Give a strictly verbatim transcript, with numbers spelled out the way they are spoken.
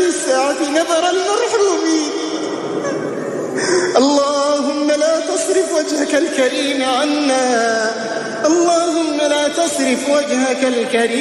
هذه الساعة نذر المرحومين. اللهم لا تصرف وجهك الكريم عنا، اللهم لا تصرف وجهك الكريم